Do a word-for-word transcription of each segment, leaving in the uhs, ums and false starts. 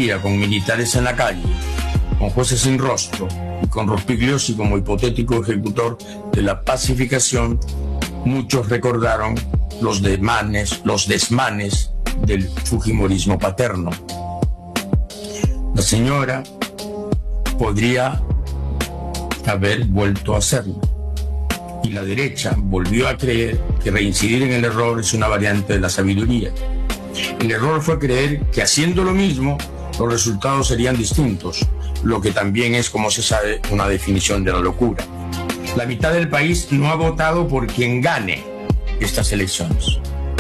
día con militares en la calle, con jueces sin rostro y con Rospigliosi como hipotético ejecutor de la pacificación, muchos recordaron los desmanes, los desmanes del fujimorismo paterno. La señora podría haber vuelto a hacerlo, y la derecha volvió a creer que reincidir en el error es una variante de la sabiduría. El error fue creer que haciendo lo mismo los resultados serían distintos, lo que también es, como se sabe, una definición de la locura. La mitad del país no ha votado por quien gane estas elecciones.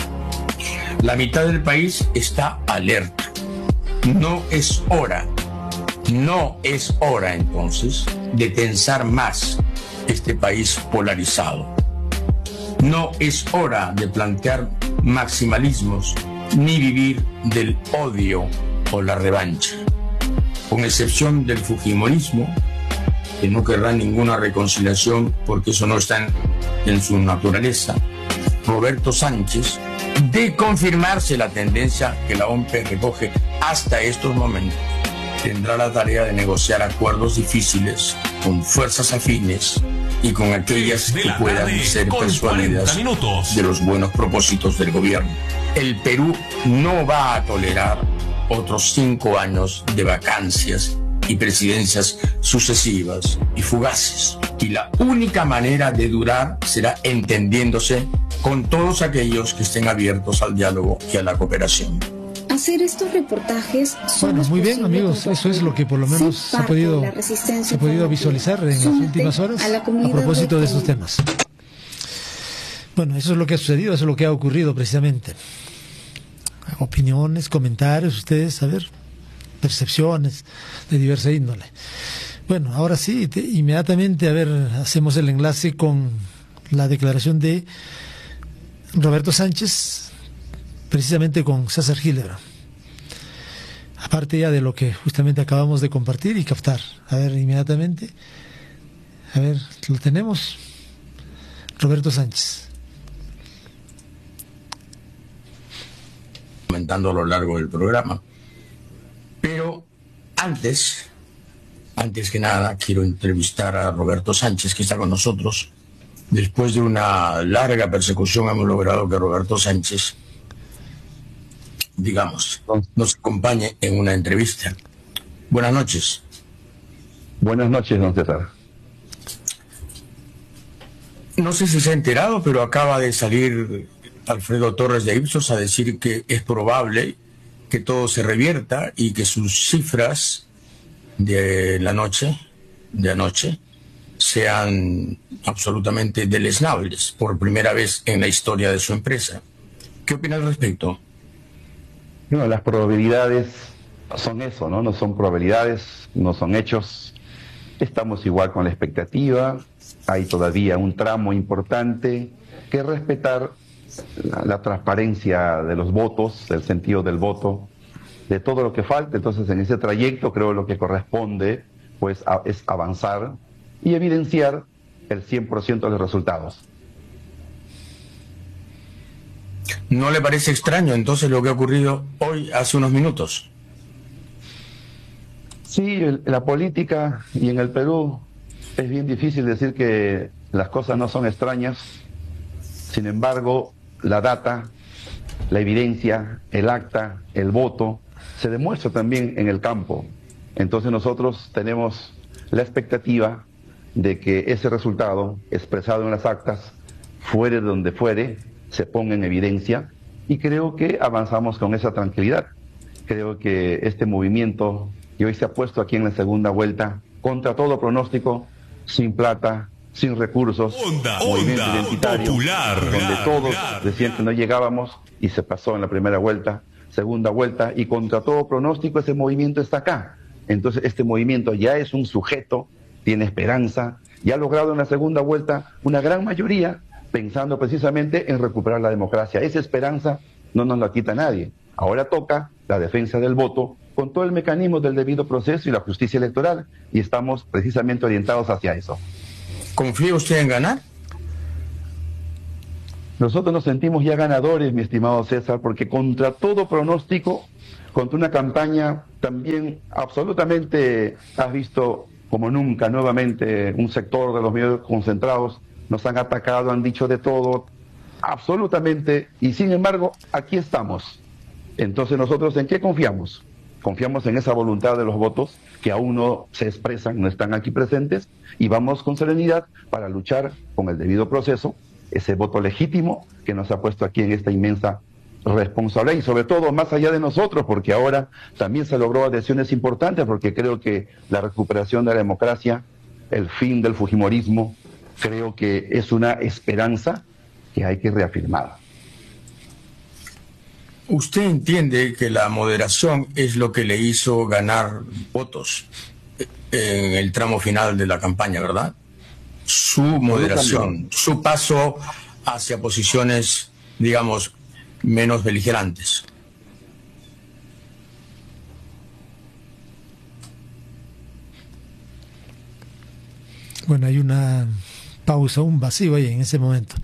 La mitad del país está alerta. No es hora, no es hora entonces de tensar más este país polarizado. No es hora de plantear maximalismos ni vivir del odio o la revancha. Con excepción del fujimorismo, que no querrá ninguna reconciliación porque eso no está en, en su naturaleza, Roberto Sánchez, de confirmarse la tendencia que la O M P recoge hasta estos momentos, tendrá la tarea de negociar acuerdos difíciles con fuerzas afines y con aquellas que puedan ser persuadidas de los buenos propósitos del gobierno. El Perú no va a tolerar otros cinco años de vacancias y presidencias sucesivas y fugaces. Y la única manera de durar será entendiéndose con todos aquellos que estén abiertos al diálogo y a la cooperación. Hacer estos reportajes son bueno, muy bien, amigos, eso es lo que por lo menos se ha podido, se ha podido visualizar en las últimas horas a, a propósito de estos temas. Bueno, eso es lo que ha sucedido, eso es lo que ha ocurrido precisamente. Opiniones, comentarios, ustedes, a ver, percepciones de diversa índole. Bueno, ahora sí, te, inmediatamente, a ver, hacemos el enlace con la declaración de Roberto Sánchez, precisamente con César Hildebrand. Aparte ya de lo que justamente acabamos de compartir y captar. A ver, inmediatamente. A ver, lo tenemos. Roberto Sánchez. Comentando a lo largo del programa. Pero antes, antes que nada, quiero entrevistar a Roberto Sánchez, que está con nosotros. Después de una larga persecución hemos logrado que Roberto Sánchez, digamos, nos acompañe en una entrevista. Buenas noches. Buenas noches, don César. No sé si se ha enterado, pero acaba de salir Alfredo Torres de Ipsos a decir que es probable que todo se revierta y que sus cifras de la noche, de anoche, sean absolutamente deleznables por primera vez en la historia de su empresa. ¿Qué opina al respecto? Bueno, las probabilidades son eso, ¿no? No son probabilidades, no son hechos. Estamos igual con la expectativa. Hay todavía un tramo importante que respetar la, la transparencia de los votos, el sentido del voto, de todo lo que falta. Entonces, en ese trayecto creo lo que corresponde pues a, es avanzar y evidenciar el cien por ciento de los resultados. ¿No le parece extraño entonces lo que ha ocurrido hoy, hace unos minutos? Sí, el, la política y en el Perú es bien difícil decir que las cosas no son extrañas. Sin embargo, la data, la evidencia, el acta, el voto, se demuestra también en el campo. Entonces nosotros tenemos la expectativa de que ese resultado expresado en las actas, fuere donde fuere, se ponga en evidencia, y creo que avanzamos con esa tranquilidad. Creo que este movimiento que hoy se ha puesto aquí en la segunda vuelta, contra todo pronóstico, sin plata, sin recursos, onda, movimiento onda, identitario, popular, donde popular, todos popular. decían que no llegábamos y se pasó en la primera vuelta, segunda vuelta, y contra todo pronóstico ese movimiento está acá. Entonces este movimiento ya es un sujeto, tiene esperanza, y ha logrado en la segunda vuelta una gran mayoría, pensando precisamente en recuperar la democracia. Esa esperanza no nos la quita nadie. Ahora toca la defensa del voto con todo el mecanismo del debido proceso y la justicia electoral, y estamos precisamente orientados hacia eso. ¿Confía usted en ganar? Nosotros nos sentimos ya ganadores, mi estimado César, porque contra todo pronóstico contra una campaña también absolutamente, has visto como nunca, nuevamente un sector de los medios concentrados nos han atacado, han dicho de todo, absolutamente, y sin embargo, aquí estamos. Entonces, ¿nosotros en qué confiamos? Confiamos en esa voluntad de los votos que aún no se expresan, no están aquí presentes, y vamos con serenidad para luchar con el debido proceso, ese voto legítimo que nos ha puesto aquí en esta inmensa responsabilidad, y sobre todo más allá de nosotros, porque ahora también se logró adhesiones importantes, porque creo que la recuperación de la democracia, el fin del fujimorismo, creo que es una esperanza que hay que reafirmar. ¿Usted entiende que la moderación es lo que le hizo ganar votos en el tramo final de la campaña, verdad? Su moderación, su paso hacia posiciones, digamos, menos beligerantes. Bueno, hay una pausa, un vacío ahí en ese momento.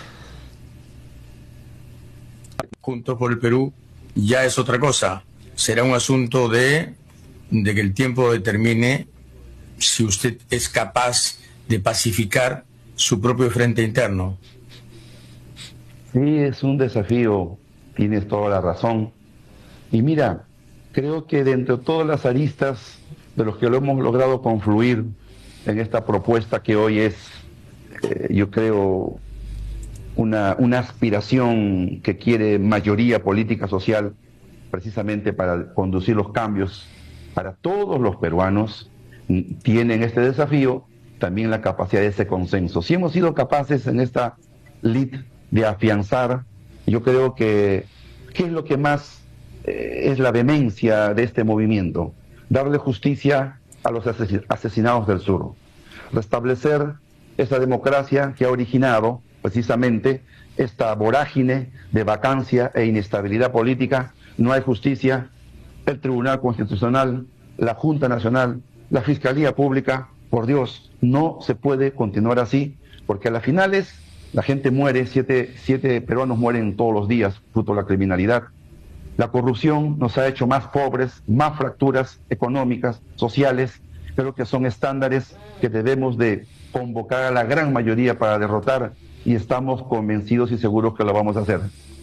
Juntos por el Perú ya es otra cosa. Será un asunto de, de que el tiempo determine si usted es capaz de pacificar su propio frente interno. Sí, es un desafío, tienes toda la razón. Y mira, creo que de entre todas las aristas de los que lo hemos logrado confluir en esta propuesta que hoy es, eh, yo creo, una, una aspiración que quiere mayoría política social precisamente para conducir los cambios para todos los peruanos, tienen este desafío, también la capacidad de ese consenso. Si hemos sido capaces en esta lid de afianzar, yo creo que, ¿qué es lo que más eh, es la vehemencia de este movimiento? Darle justicia a los asesinados del sur, restablecer esa democracia que ha originado precisamente esta vorágine de vacancia e inestabilidad política. No hay justicia, el Tribunal Constitucional, la Junta Nacional, la Fiscalía Pública, por Dios, no se puede continuar así, porque a las finales la gente muere, siete, siete peruanos mueren todos los días fruto de la criminalidad. La corrupción nos ha hecho más pobres, más fracturas económicas, sociales. Creo que son estándares que debemos de convocar a la gran mayoría para derrotar, y estamos convencidos y seguros que lo vamos a hacer.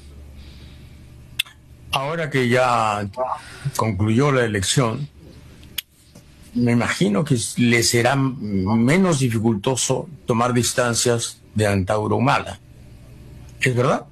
Ahora que ya concluyó la elección, me imagino que le será menos dificultoso tomar distancias de Antauro Humala. ¿Es verdad?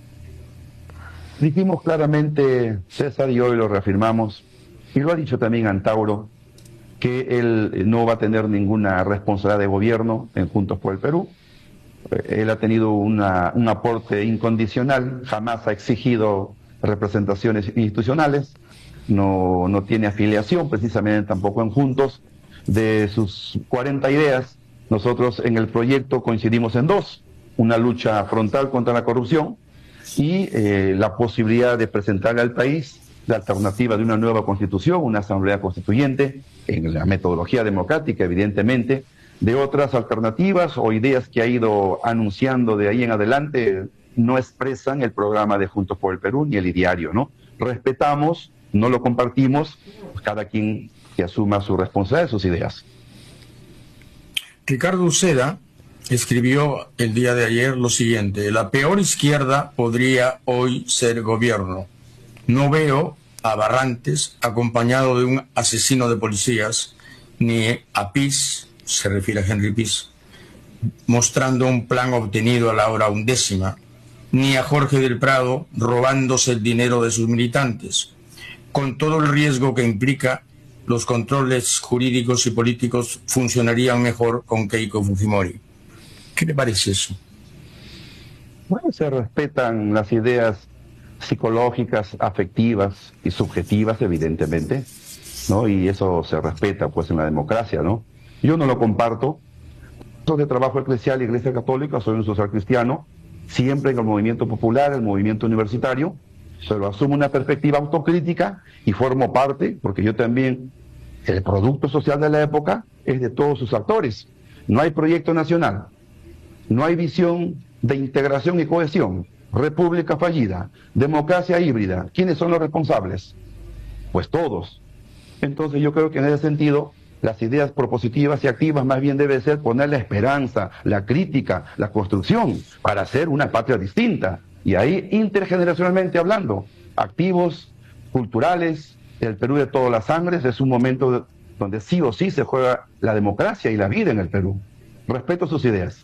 Dijimos claramente, César y hoy lo reafirmamos, y lo ha dicho también Antauro, que él no va a tener ninguna responsabilidad de gobierno en Juntos por el Perú. Él ha tenido una, un aporte incondicional, jamás ha exigido representaciones institucionales, no, no tiene afiliación precisamente tampoco en Juntos. De sus cuarenta ideas, nosotros en el proyecto coincidimos en dos: una lucha frontal contra la corrupción y eh, la posibilidad de presentarle al país la alternativa de una nueva constitución, una asamblea constituyente, en la metodología democrática, evidentemente. De otras alternativas o ideas que ha ido anunciando de ahí en adelante, no expresan el programa de Juntos por el Perú ni el ideario, ¿no? Respetamos, no lo compartimos, cada quien que asuma su responsabilidad, sus ideas. Ricardo Uceda escribió el día de ayer lo siguiente: la peor izquierda podría hoy ser gobierno. No veo a Barrantes acompañado de un asesino de policías, ni a Piz, se refiere a Henry Piz, mostrando un plan obtenido a la hora undécima, ni a Jorge del Prado robándose el dinero de sus militantes, con todo el riesgo que implica. Los controles jurídicos y políticos funcionarían mejor con Keiko Fujimori. ¿Qué le parece eso? Bueno, se respetan las ideas psicológicas, afectivas y subjetivas, evidentemente, ¿no? Y eso se respeta, pues, en la democracia, ¿no? Yo no lo comparto. Soy de trabajo eclesial y Iglesia Católica, soy un social cristiano, siempre en el movimiento popular, el movimiento universitario, pero asumo una perspectiva autocrítica y formo parte, porque yo también, el producto social de la época es de todos sus actores. No hay proyecto nacional, no hay visión de integración y cohesión, república fallida, democracia híbrida. ¿Quiénes son los responsables? Pues todos. Entonces yo creo que en ese sentido las ideas propositivas y activas más bien debe ser poner la esperanza, la crítica, la construcción para hacer una patria distinta. Y ahí intergeneracionalmente hablando, activos, culturales, el Perú de todas las sangres es un momento de, donde sí o sí se juega la democracia y la vida en el Perú. Respeto sus ideas.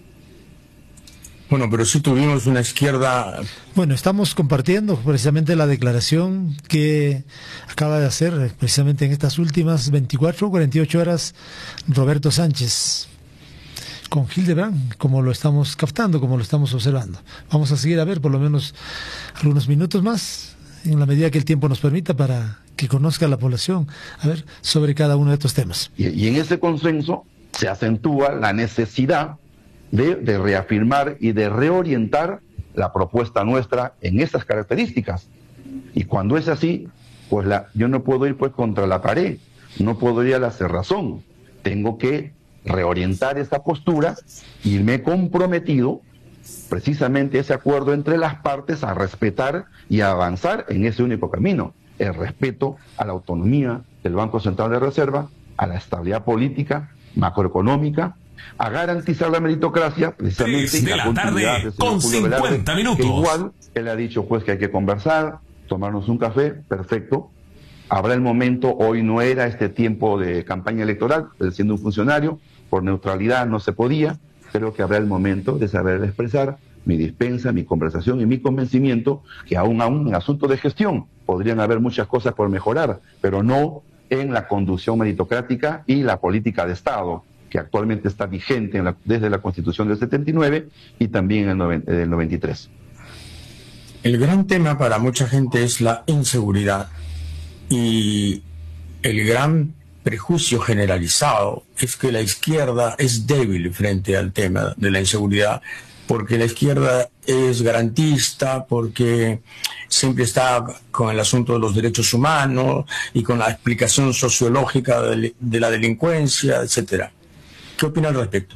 Bueno, pero sí tuvimos una izquierda... Bueno, estamos compartiendo precisamente la declaración que acaba de hacer precisamente en estas últimas veinticuatro o cuarenta y ocho horas Roberto Sánchez con Hildebrand, como lo estamos captando, como lo estamos observando. Vamos a seguir a ver por lo menos algunos minutos más, en la medida que el tiempo nos permita, para que conozca la población, a ver, sobre cada uno de estos temas. Y, y en ese consenso se acentúa la necesidad De, de reafirmar y de reorientar la propuesta nuestra en esas características. Y cuando es así, pues la, yo no puedo ir pues contra la pared, no puedo ir a la cerrazón, tengo que reorientar esa postura y me he comprometido precisamente ese acuerdo entre las partes a respetar y a avanzar en ese único camino, el respeto a la autonomía del Banco Central de Reserva, a la estabilidad política, macroeconómica, a garantizar la meritocracia, precisamente, y de la, la continuidad tarde con cincuenta minutos. Que igual, él ha dicho pues que hay que conversar, tomarnos un café, perfecto. Habrá el momento, hoy no era este tiempo de campaña electoral, él siendo un funcionario, por neutralidad no se podía, creo que habrá el momento de saber expresar mi dispensa, mi conversación y mi convencimiento, que aún, aún en asuntos de gestión podrían haber muchas cosas por mejorar, pero no en la conducción meritocrática y la política de Estado, que actualmente está vigente en la, desde la Constitución del setenta y nueve y también en el, el noventa y tres. El gran tema para mucha gente es la inseguridad, y el gran prejuicio generalizado es que la izquierda es débil frente al tema de la inseguridad, porque la izquierda es garantista, porque siempre está con el asunto de los derechos humanos y con la explicación sociológica de, de la delincuencia, etcétera. ¿Qué opina al respecto?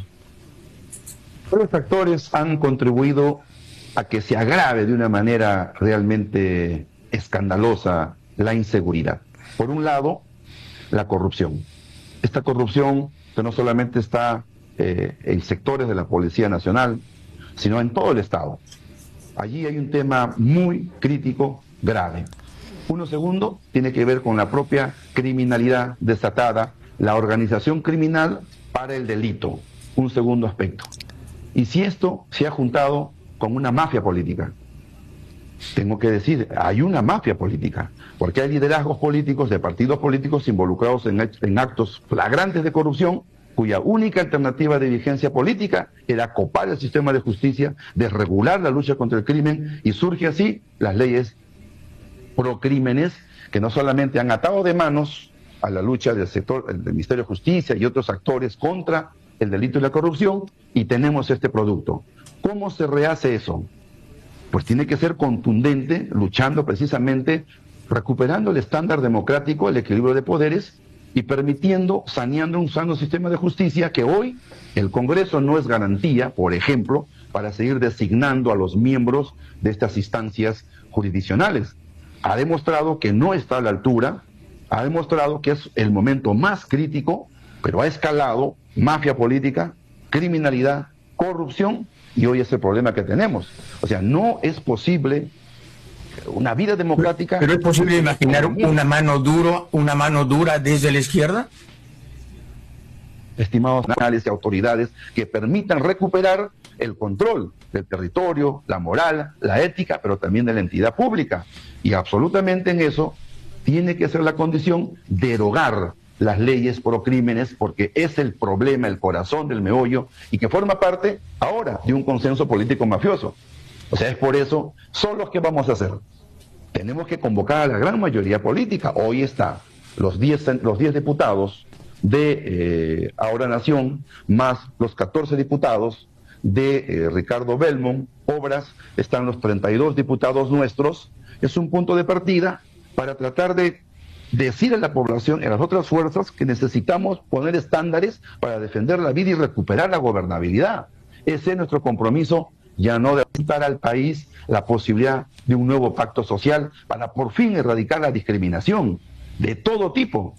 Los factores han contribuido a que se agrave de una manera realmente escandalosa la inseguridad. Por un lado, la corrupción. Esta corrupción que no solamente está eh, en sectores de la Policía Nacional, sino en todo el Estado. Allí hay un tema muy crítico, grave. Uno segundo tiene que ver con la propia criminalidad desatada, la organización criminal para el delito, un segundo aspecto. Y si esto se ha juntado con una mafia política, tengo que decir, hay una mafia política, porque hay liderazgos políticos de partidos políticos involucrados en, en actos flagrantes de corrupción, cuya única alternativa de vigencia política era copar el sistema de justicia, desregular la lucha contra el crimen, y surge así las leyes procrímenes que no solamente han atado de manos a la lucha del sector del Ministerio de Justicia y otros actores contra el delito y la corrupción, y tenemos este producto. ¿Cómo se rehace eso? Pues tiene que ser contundente, luchando precisamente, recuperando el estándar democrático, el equilibrio de poderes, y permitiendo, saneando un sano sistema de justicia que hoy el Congreso no es garantía, por ejemplo, para seguir designando a los miembros de estas instancias jurisdiccionales. Ha demostrado que no está a la altura, ha demostrado que es el momento más crítico, pero ha escalado mafia política, criminalidad, corrupción, y hoy es el problema que tenemos. O sea, no es posible una vida democrática. Pero es posible imaginar una mano duro, una mano dura desde la izquierda. Estimados canales y autoridades que permitan recuperar el control del territorio, la moral, la ética, pero también de la entidad pública. Y absolutamente en eso tiene que ser la condición derogar las leyes procrímenes, porque es el problema, el corazón del meollo, y que forma parte ahora de un consenso político mafioso. O sea, es por eso, son los que vamos a hacer. Tenemos que convocar a la gran mayoría política. Hoy está los diez, los diez diputados de eh, Ahora Nación, más los catorce diputados de eh, Ricardo Belmont, Obras, están los treinta y dos diputados nuestros. Es un punto de partida para tratar de decir a la población y a las otras fuerzas que necesitamos poner estándares para defender la vida y recuperar la gobernabilidad. Ese es nuestro compromiso ya no de dar al país la posibilidad de un nuevo pacto social para por fin erradicar la discriminación de todo tipo.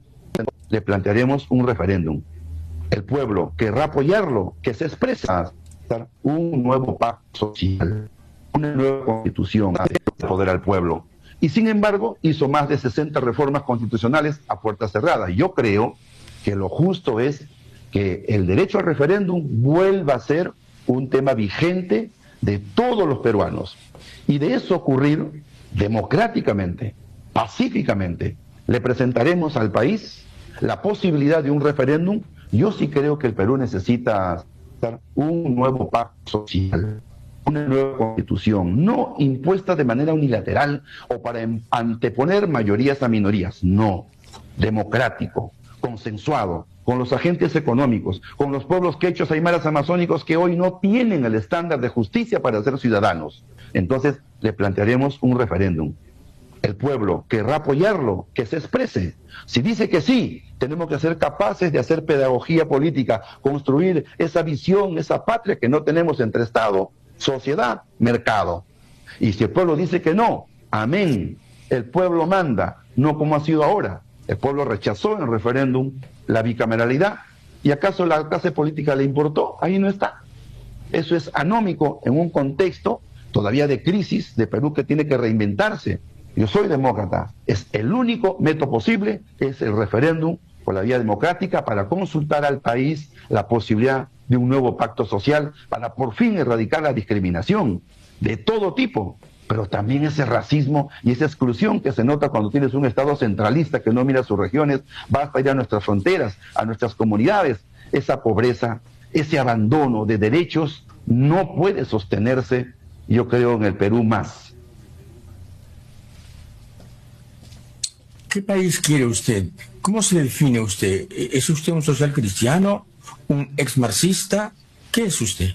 Le plantearemos un referéndum. El pueblo querrá apoyarlo, que se expresa un nuevo pacto social, una nueva constitución, poder al pueblo. Y sin embargo, hizo más de sesenta reformas constitucionales a puerta cerrada. Yo creo que lo justo es que el derecho al referéndum vuelva a ser un tema vigente de todos los peruanos. Y de eso ocurrir democráticamente, pacíficamente, le presentaremos al país la posibilidad de un referéndum. Yo sí creo que el Perú necesita un nuevo pacto social, una nueva constitución, no impuesta de manera unilateral o para anteponer mayorías a minorías, no, democrático, consensuado, con los agentes económicos, con los pueblos quechos, aymaras, amazónicos que hoy no tienen el estándar de justicia para ser ciudadanos. Entonces le plantearemos un referéndum. El pueblo querrá apoyarlo, que se exprese. Si dice que sí, tenemos que ser capaces de hacer pedagogía política, construir esa visión, esa patria que no tenemos entre Estado, sociedad, mercado. Y si el pueblo dice que no, amén, el pueblo manda, no como ha sido ahora. El pueblo rechazó en el referéndum la bicameralidad. ¿Y acaso la clase política le importó? Ahí no está. Eso es anómico en un contexto todavía de crisis de Perú que tiene que reinventarse. Yo soy demócrata. Es el único método posible, es el referéndum por la vía democrática para consultar al país la posibilidad de un nuevo pacto social para por fin erradicar la discriminación de todo tipo, pero también ese racismo y esa exclusión que se nota cuando tienes un Estado centralista que no mira sus regiones, basta ir a nuestras fronteras, a nuestras comunidades. Esa pobreza, ese abandono de derechos no puede sostenerse, yo creo, en el Perú más. ¿Qué país quiere usted? ¿Cómo se define usted? ¿Es usted un social cristiano? ¿Un ex marxista? ¿Qué es usted?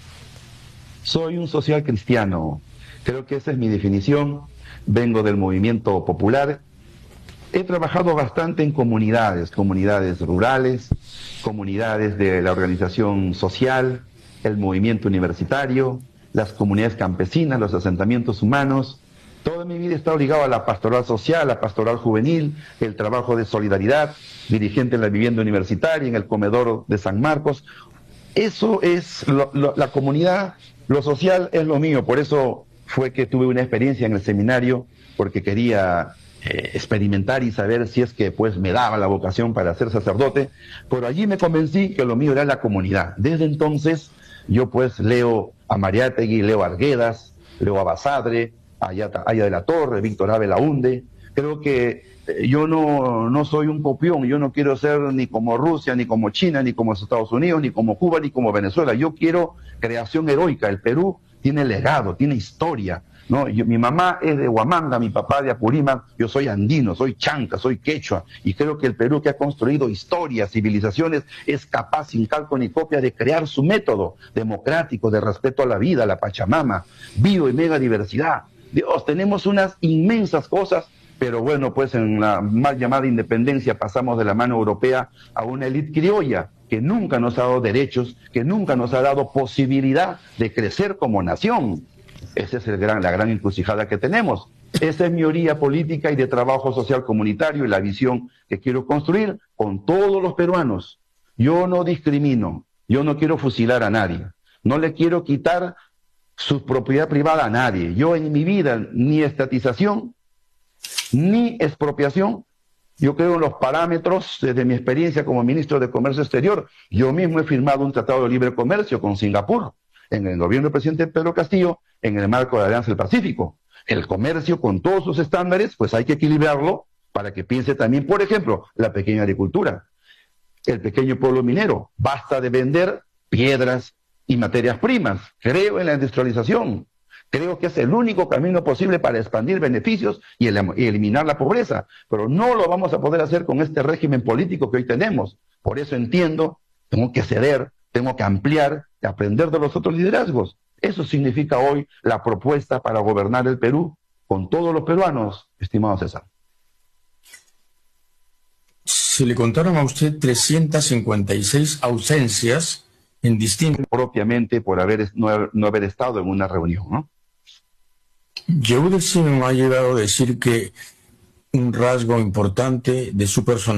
Soy un social cristiano. Creo que esa es mi definición. Vengo del movimiento popular. He trabajado bastante en comunidades, comunidades rurales, comunidades de la organización social, el movimiento universitario, las comunidades campesinas, los asentamientos humanos. Toda mi vida está ligado a la pastoral social, a la pastoral juvenil, el trabajo de solidaridad, dirigente en la vivienda universitaria, en el comedor de San Marcos. Eso es lo, lo, la comunidad, lo social es lo mío. Por eso fue que tuve una experiencia en el seminario, porque quería eh, experimentar y saber si es que pues me daba la vocación para ser sacerdote. Por allí me convencí que lo mío era la comunidad. Desde entonces yo pues leo a Mariátegui, leo a Arguedas, leo a Basadre, Aya de la Torre, Víctor Abel Aunde. Creo que eh, yo no, no soy un copión, yo no quiero ser ni como Rusia, ni como China, ni como Estados Unidos, ni como Cuba, ni como Venezuela. Yo quiero creación heroica. El Perú tiene legado, tiene historia, ¿no? Yo, mi mamá es de Huamanga, mi papá de Apurímac, yo soy andino, soy chanca, soy quechua, y creo que el Perú, que ha construido historia, civilizaciones, es capaz, sin calco ni copia, de crear su método democrático, de respeto a la vida, a la Pachamama, bio y mega diversidad. Dios, tenemos unas inmensas cosas, pero bueno, pues en la mal llamada independencia pasamos de la mano europea a una élite criolla que nunca nos ha dado derechos, que nunca nos ha dado posibilidad de crecer como nación. Esa es el gran, la gran encrucijada que tenemos. Esa es mi orilla política y de trabajo social comunitario y la visión que quiero construir con todos los peruanos. Yo no discrimino, yo no quiero fusilar a nadie, no le quiero quitar su propiedad privada a nadie. Yo en mi vida ni estatización, ni expropiación. Yo creo en los parámetros, desde mi experiencia como ministro de Comercio Exterior. Yo mismo he firmado un tratado de libre comercio con Singapur, en el gobierno del presidente Pedro Castillo, en el marco de la Alianza del Pacífico. El comercio con todos sus estándares, pues hay que equilibrarlo para que piense también, por ejemplo, la pequeña agricultura, el pequeño pueblo minero. Basta de vender piedras y materias primas. Creo en la industrialización. Creo que es el único camino posible para expandir beneficios y, el, y eliminar la pobreza. Pero no lo vamos a poder hacer con este régimen político que hoy tenemos. Por eso entiendo, tengo que ceder, tengo que ampliar y aprender de los otros liderazgos. Eso significa hoy la propuesta para gobernar el Perú con todos los peruanos, estimado César. Se le contaron a usted trescientas cincuenta y seis ausencias en distintas... propiamente por haber, no, no haber estado en una reunión, ¿no? Yehudel me ha llegado a decir que un rasgo importante de su personalidad